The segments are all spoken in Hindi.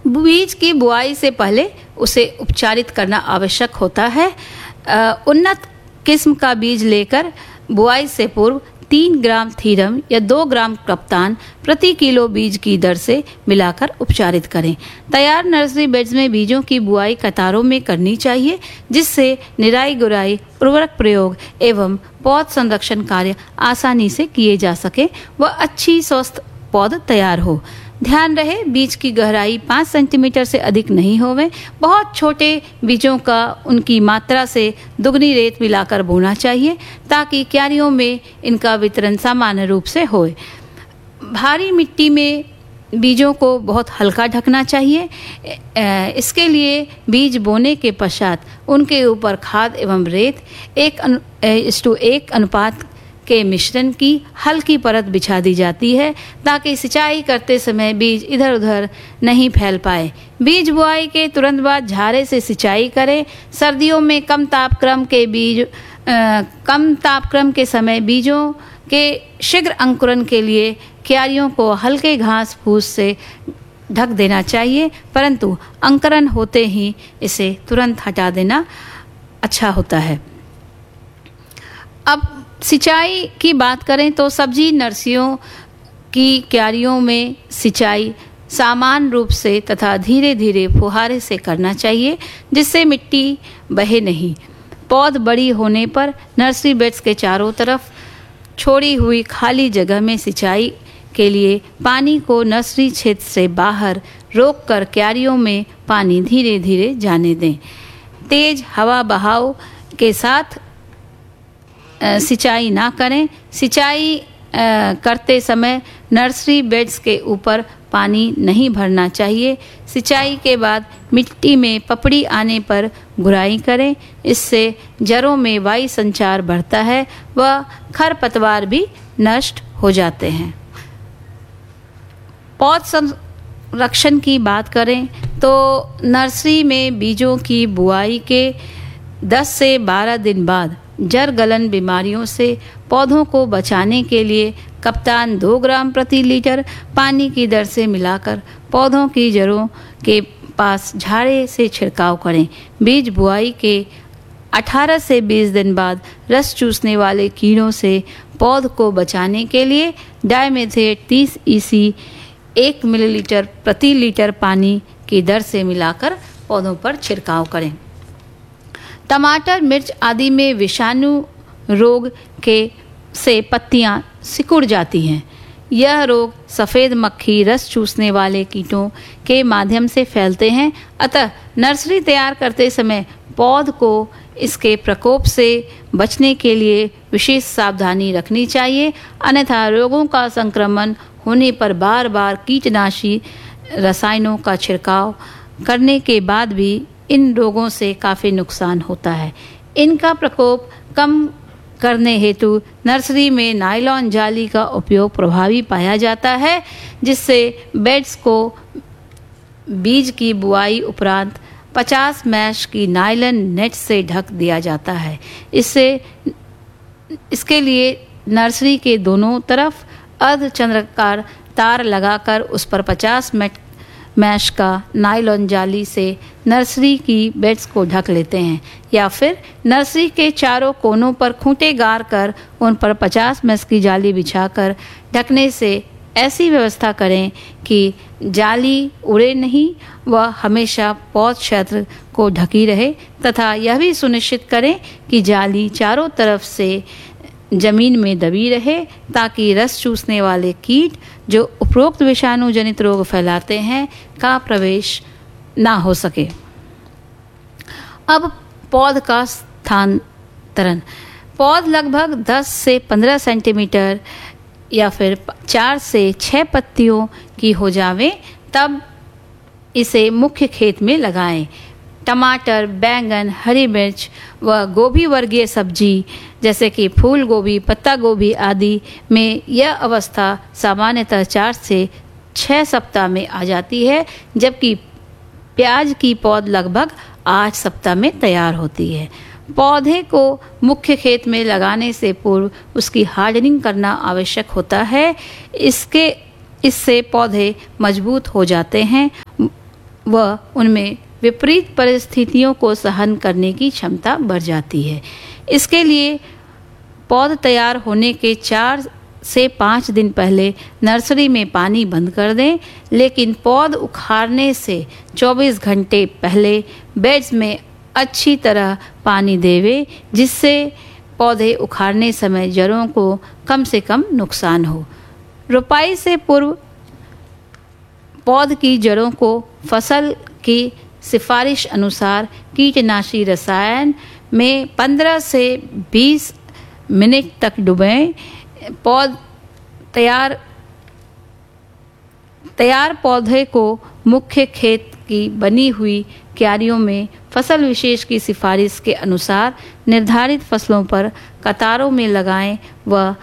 बीज की बुआई से पहले उसे उपचारित करना आवश्यक होता है। उन्नत किस्म का बीज लेकर बुआई से पूर्व 3 ग्राम थीरम या 2 ग्राम कप्तान प्रति किलो बीज की दर से मिलाकर उपचारित करें। तैयार नर्सरी बेड्स में बीजों की बुआई कतारों में करनी चाहिए, जिससे निराई गुड़ाई, उर्वरक प्रयोग एवं पौध संरक्षण कार्य आसानी से किए जा सके व अच्छी स्वस्थ पौध तैयार हो। ध्यान रहे, बीज की गहराई 5 सेंटीमीटर से अधिक नहीं होवे। बहुत छोटे बीजों का उनकी मात्रा से दुगनी रेत मिलाकर बोना चाहिए, ताकि क्यारियों में इनका वितरण सामान्य रूप से होए। भारी मिट्टी में बीजों को बहुत हल्का ढकना चाहिए। इसके लिए बीज बोने के पश्चात उनके ऊपर खाद एवं रेत 1:1 अनुपात के मिश्रण की हल्की परत बिछा दी जाती है, ताकि सिंचाई करते समय बीज इधर उधर नहीं फैल पाए। बीज बुआई के तुरंत बाद झारे से सिंचाई करें। सर्दियों में कम तापक्रम के समय बीजों के शीघ्र अंकुरण के लिए क्यारियों को हल्के घास फूस से ढक देना चाहिए, परंतु अंकुरण होते ही इसे तुरंत हटा देना अच्छा होता है। अब सिंचाई की बात करें तो सब्जी नर्सरियों की क्यारियों में सिंचाई समान रूप से तथा धीरे धीरे फुहारे से करना चाहिए, जिससे मिट्टी बहे नहीं। पौध बड़ी होने पर नर्सरी बेड्स के चारों तरफ छोड़ी हुई खाली जगह में सिंचाई के लिए पानी को नर्सरी क्षेत्र से बाहर रोककर क्यारियों में पानी धीरे धीरे जाने दें। तेज हवा बहाव के साथ सिंचाई ना करें। सिंचाई करते समय नर्सरी बेड्स के ऊपर पानी नहीं भरना चाहिए। सिंचाई के बाद मिट्टी में पपड़ी आने पर गुड़ाई करें। इससे जड़ों में वायु संचार बढ़ता है व खरपतवार भी नष्ट हो जाते हैं। पौध संरक्षण की बात करें तो नर्सरी में बीजों की बुआई के 10 से 12 दिन बाद जड़ गलन बीमारियों से पौधों को बचाने के लिए कप्तान 2 ग्राम प्रति लीटर पानी की दर से मिलाकर पौधों की जड़ों के पास झाड़े से छिड़काव करें। बीज बुआई के 18 से 20 दिन बाद रस चूसने वाले कीड़ों से पौध को बचाने के लिए डायमेथेट 30 EC 1 मिलीलीटर प्रति लीटर पानी की दर से मिलाकर पौधों पर छिड़काव करें। टमाटर, मिर्च आदि में विषाणु रोग से पत्तियां सिकुड़ जाती हैं। यह रोग सफ़ेद मक्खी, रस चूसने वाले कीटों के माध्यम से फैलते हैं। अतः नर्सरी तैयार करते समय पौध को इसके प्रकोप से बचने के लिए विशेष सावधानी रखनी चाहिए, अन्यथा रोगों का संक्रमण होने पर बार बार कीटनाशी रसायनों का छिड़काव करने के बाद भी इन रोगों से काफ़ी नुकसान होता है। इनका प्रकोप कम करने हेतु नर्सरी में नायलॉन जाली का उपयोग प्रभावी पाया जाता है, जिससे बेड्स को बीज की बुआई उपरांत 50 मैश की नायलॉन नेट से ढक दिया जाता है। इसके लिए नर्सरी के दोनों तरफ अर्धचंद्राकार तार लगाकर उस पर 50 मैश का नायलॉन जाली से नर्सरी की बेड्स को ढक लेते हैं, या फिर नर्सरी के चारों कोनों पर खूंटे गाड़ कर उन पर 50 मैश की जाली बिछाकर ढकने से ऐसी व्यवस्था करें कि जाली उड़े नहीं व हमेशा पौध क्षेत्र को ढकी रहे, तथा यह भी सुनिश्चित करें कि जाली चारों तरफ से जमीन में दबी रहे, ताकि रस चूसने वाले कीट जो उपरोक्त विषाणु जनित रोग फैलाते हैं का प्रवेश ना हो सके। अब पौध का स्थानांतरण। पौध लगभग 10 से 15 सेंटीमीटर या फिर 4 से 6 पत्तियों की हो जावे तब इसे मुख्य खेत में लगाएं। टमाटर, बैंगन, हरी मिर्च व गोभी वर्गीय सब्जी जैसे कि फूल गोभी, पत्ता गोभी आदि में यह अवस्था सामान्यतः 4 से 6 सप्ताह में आ जाती है, जबकि प्याज की पौध लगभग 8 सप्ताह में तैयार होती है। पौधे को मुख्य खेत में लगाने से पूर्व उसकी हार्डनिंग करना आवश्यक होता है। इससे पौधे मजबूत हो जाते हैं व उनमें विपरीत परिस्थितियों को सहन करने की क्षमता बढ़ जाती है। इसके लिए पौध तैयार होने के 4 से 5 दिन पहले नर्सरी में पानी बंद कर दें, लेकिन पौध उखाड़ने से 24 घंटे पहले बेड्स में अच्छी तरह पानी देवें, जिससे पौधे उखाड़ने समय जड़ों को कम से कम नुकसान हो। रोपाई से पूर्व पौध की जड़ों को फसल की सिफारिश अनुसार कीटनाशी रसायन में 15 से 20 मिनट तक डुबोएं। पौध तैयार पौधे को मुख्य खेत की बनी हुई क्यारियों में फसल विशेष की सिफारिश के अनुसार निर्धारित फसलों पर कतारों में लगाएं व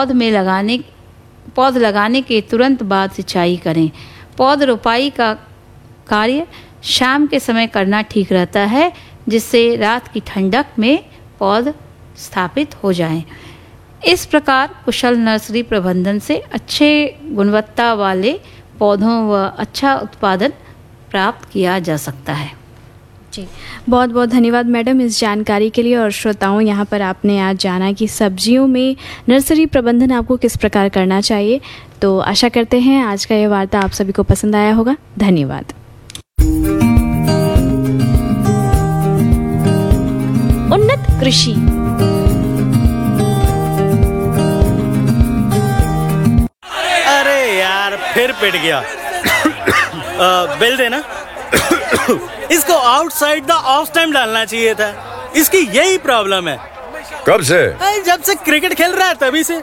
पौध लगाने के तुरंत बाद सिंचाई करें। पौध रोपाई का कार्य शाम के समय करना ठीक रहता है, जिससे रात की ठंडक में पौध स्थापित हो जाएं। इस प्रकार कुशल नर्सरी प्रबंधन से अच्छे गुणवत्ता वाले पौधों व अच्छा उत्पादन प्राप्त किया जा सकता है। जी, बहुत बहुत धन्यवाद मैडम इस जानकारी के लिए। और श्रोताओं, यहाँ पर आपने आज जाना कि सब्जियों में नर्सरी प्रबंधन आपको किस प्रकार करना चाहिए। तो आशा करते हैं आज का ये वार्ता आप सभी को पसंद आया होगा। धन्यवाद। उन्नत कृषि। अरे यार, फिर पिट गया। बिल देना। इसको आउटसाइड द ऑफ टाइम डालना चाहिए था। इसकी यही प्रॉब्लम है। कब से? जब से क्रिकेट खेल रहा है तभी से।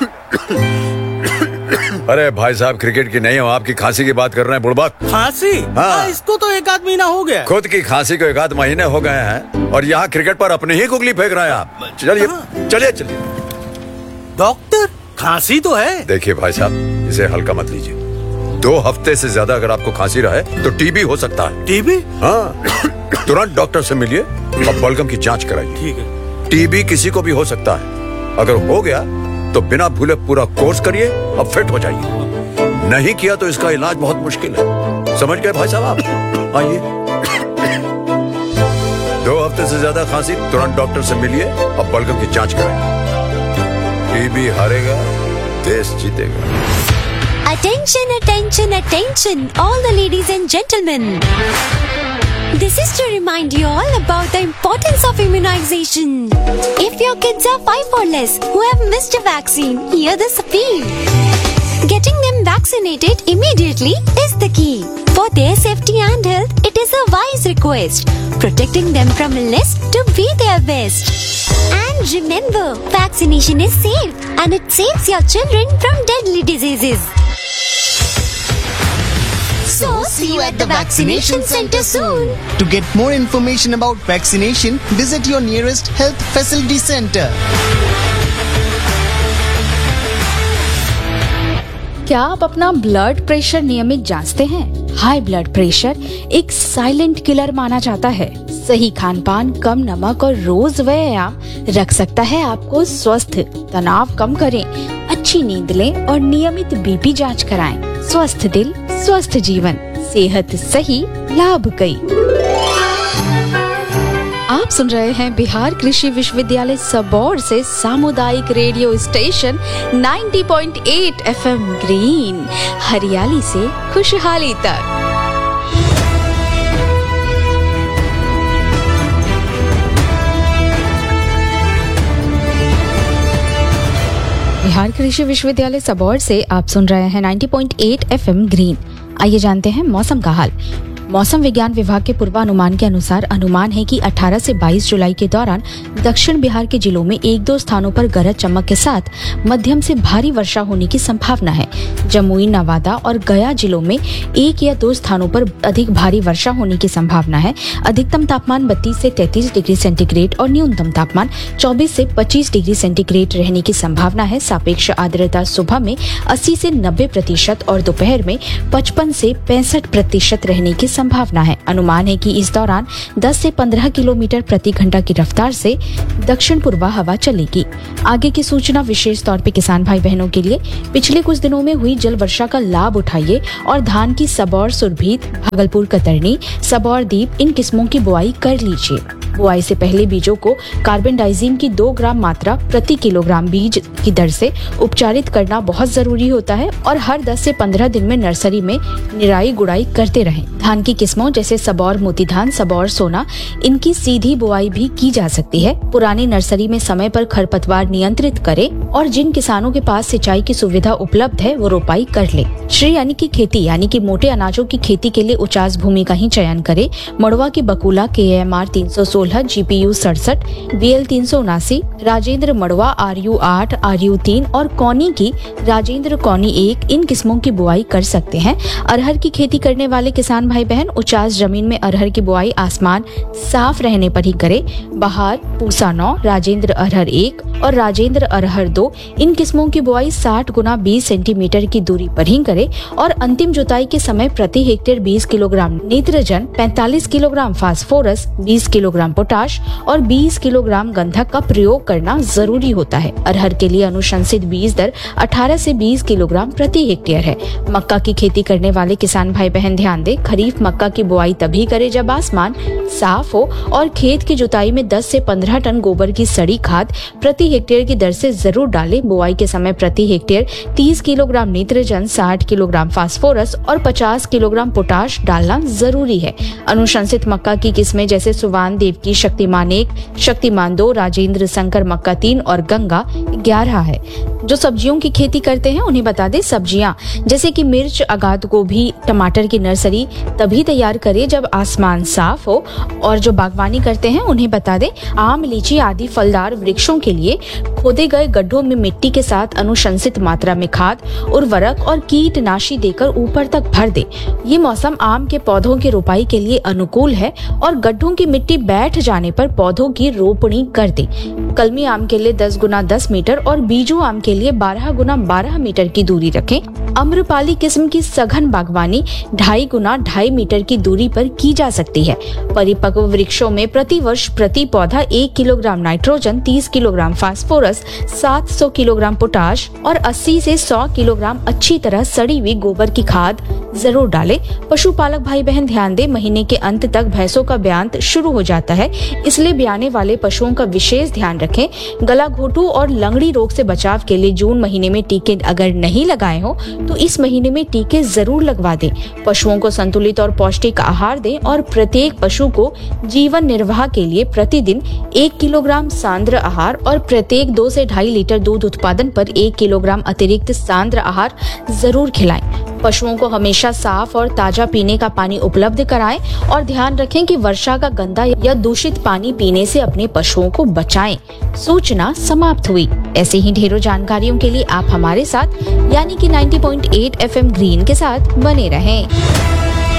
अरे भाई साहब, क्रिकेट की नहीं हो, आपकी खांसी की बात कर रहे हैं। बुड़बक खांसी? हाँ। इसको तो 1 महीना हो गया। खुद की खांसी को 1 महीने हो गए हैं और यहाँ क्रिकेट पर अपने ही गुगली फेंक रहे हैं आप। चलिए चलिए चलिए। डॉक्टर, खांसी तो है। देखिए भाई साहब, इसे हल्का मत लीजिए। 2 हफ्ते से ज्यादा अगर आपको खांसी रहे तो टीबी हो सकता है। टीबी? हाँ, तुरंत डॉक्टर से मिलिए और बलगम की जांच कराइए। ठीक है। टीबी किसी को भी हो सकता है। अगर हो गया तो बिना भूले पूरा कोर्स करिए और फिट हो जाइए। नहीं किया तो इसका इलाज बहुत मुश्किल है। समझ गए भाई साहब आप? आइए। 2 हफ्ते से ज्यादा खांसी, तुरंत डॉक्टर से मिलिए और बलगम की जांच कराइए। टीबी हारेगा, देश जीतेगा। Attention, attention, attention, all the ladies and gentlemen. This is to remind you all about the importance of immunization. If your kids are 5 or less who have missed a vaccine, hear this appeal. Getting them vaccinated immediately is the key. For their safety and health, it is a wise request. Protecting them from illness to be their best. And remember, vaccination is safe and it saves your children from deadly diseases. So, see you at the vaccination center soon. To get more information about vaccination, visit your nearest health facility center. क्या आप अपना ब्लड प्रेशर नियमित जांचते हैं? हाई ब्लड प्रेशर एक साइलेंट किलर माना जाता है। सही खानपान, कम नमक और रोज व्यायाम रख सकता है आपको स्वस्थ। तनाव कम करें, अच्छी नींद लें और नियमित बीपी जांच कराएं। स्वस्थ दिल, स्वस्थ जीवन, सेहत सही, लाभ कई। आप सुन रहे हैं बिहार कृषि विश्वविद्यालय सबौर से सामुदायिक रेडियो स्टेशन 90.8 FM ग्रीन, हरियाली से खुशहाली तक। बिहार कृषि विश्वविद्यालय सबौर से आप सुन रहे हैं 90.8 FM ग्रीन। आइए जानते हैं मौसम का हाल। मौसम विज्ञान विभाग के पूर्वानुमान के अनुसार अनुमान है कि 18 से 22 जुलाई के दौरान दक्षिण बिहार के जिलों में 1-2 स्थानों पर गरज चमक के साथ मध्यम से भारी वर्षा होने की संभावना है। जमुई, नवादा और गया जिलों में 1 या 2 स्थानों पर अधिक भारी वर्षा होने की संभावना है। अधिकतम तापमान 32 से 33 डिग्री सेंटीग्रेड और न्यूनतम तापमान 24 से 25 डिग्री सेंटीग्रेड रहने की संभावना है। सापेक्ष आर्द्रता सुबह में 80 से 90% और दोपहर में 55 से 65% रहने की संभावना है। अनुमान है कि इस दौरान 10 से 15 किलोमीटर प्रति घंटा की रफ्तार से दक्षिण पूर्वा हवा चलेगी। आगे की सूचना विशेष तौर पे किसान भाई बहनों के लिए। पिछले कुछ दिनों में हुई जल वर्षा का लाभ उठाइए और धान की सबौर सुरभीत, भागलपुर कतरनी, सबौर दीप इन किस्मों की बुआई कर लीजिए। बुआई से पहले बीजों को कार्बेंडाइजिम की 2 ग्राम मात्रा प्रति किलोग्राम बीज की दर से उपचारित करना बहुत जरूरी होता है और हर 10 से 15 दिन में नर्सरी में निराई गुड़ाई करते रहें। धान की किस्मों जैसे सबौर मोती धान, सबौर सोना, इनकी सीधी बुआई भी की जा सकती है। पुरानी नर्सरी में समय पर खरपतवार नियंत्रित करें और जिन किसानों के पास सिंचाई की सुविधा उपलब्ध है वो रोपाई कर ले। श्री यानी की खेती यानी कि मोटे अनाजों की खेती के लिए उचास भूमि का ही चयन करें। मड़वा की बकुला KMR 316, GPU 67, BL 379, राजेंद्र मड़वा RU 8, RU 3 और कौनी की राजेंद्र कौनी 1 इन किस्मों की बुआई कर सकते हैं। अरहर की खेती करने वाले किसान भाई बहन उचास जमीन में अरहर की बुआई आसमान साफ रहने पर ही करें। बहार, पूसा 9, राजेंद्र अरहर 1 और राजेंद्र अरहर 2 इन किस्मों की बुआई 60 गुना 20 सेंटीमीटर की दूरी पर ही करें और अंतिम जुताई के समय प्रति hectare 20 kilogram nitrogen, 45 kilogram phosphorus, 20 kilogram potash और 20 किलोग्राम गंधक का प्रयोग करना जरूरी होता है। अरहर के लिए अनुशंसित बीज दर 18 से 20 किलोग्राम प्रति हेक्टेयर है। मक्का की खेती करने वाले किसान भाई बहन ध्यान दें, खरीफ मक्का की बुआई तभी करें जब आसमान साफ हो और खेत की जुताई में 10 से 15 टन गोबर की सड़ी खाद प्रति हेक्टेयर की दर से जरूर डालें। बुआई के समय प्रति hectare 30 kilogram nitrogen, 60 kilogram phosphorus और 50 किलोग्राम पोटाश डालना जरूरी है। अनुशंसित मक्का की किस्में जैसे सुवान देव की शक्तिमान 1, शक्तिमान 2, राजेंद्र शंकर मक्का 3 और गंगा 11 है। जो सब्जियों की खेती करते हैं उन्हें बता दें, सब्जियां जैसे कि मिर्च, अगात गोभी, टमाटर की नर्सरी तभी तैयार करें जब आसमान साफ हो। और जो बागवानी करते हैं उन्हें बता दें, आम, लीची आदि फलदार वृक्षों के लिए खोदे गए गड्ढों में मिट्टी के साथ अनुशंसित मात्रा में खाद, उर्वरक और कीटनाशी देकर ऊपर तक भर दें। ये मौसम आम के पौधों की रोपाई के लिए अनुकूल है और गड्ढों की मिट्टी बैठ जाने पर पौधों की रोपणी कर दें। कलमी आम के लिए 10 गुना 10 मीटर और बीजू आम के लिए 12 गुना 12 मीटर की दूरी रखें। अम्रपाली किस्म की सघन बागवानी 2.5 गुना 2.5 मीटर की दूरी पर की जा सकती है। परिपक्व वृक्षों में प्रति वर्ष प्रति पौधा 1 kilogram nitrogen, 30 kilogram phosphorus, 700 kilogram potash और 80 से 100 किलोग्राम अच्छी तरह सड़ी हुई गोबर की खाद जरूर डालें। पशुपालक भाई बहन ध्यान दें, महीने के अंत तक भैंसों का ब्यांत शुरू हो जाता है, इसलिए ब्याने वाले पशुओं का विशेष ध्यान रखें। गला घोटू और लंगड़ी रोग से बचाव के लिए जून महीने में टीके अगर नहीं लगाए हो तो इस महीने में टीके जरूर लगवा दें। पशुओं को संतुलित और पौष्टिक आहार दें और प्रत्येक पशु को जीवन निर्वाह के लिए प्रतिदिन 1 किलोग्राम सांद्र आहार और प्रत्येक 2 से 2.5 लीटर दूध उत्पादन पर 1 किलोग्राम अतिरिक्त सांद्र आहार जरूर खिलाएं। पशुओं को हमेशा साफ और ताजा पीने का पानी उपलब्ध कराएं और ध्यान रखें कि वर्षा का गंदा या दूषित पानी पीने से अपने पशुओं को बचाएं। सूचना समाप्त हुई। ऐसे ही ढेरों जानकारियों के लिए आप हमारे साथ यानी कि 90.8 FM ग्रीन के साथ बने रहें।